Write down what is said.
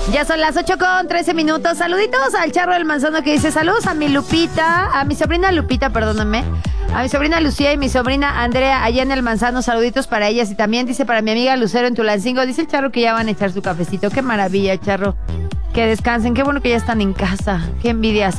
Ya son las 8:13. Saluditos al Charro del Manzano que dice saludos a mi Lupita, a mi sobrina Lupita, perdóname, a mi sobrina Lucía y mi sobrina Andrea allá en el Manzano, saluditos para ellas y también dice para mi amiga Lucero en Tulancingo, dice el Charro que ya van a echar su cafecito, qué maravilla, Charro, que descansen, qué bueno que ya están en casa, qué envidia.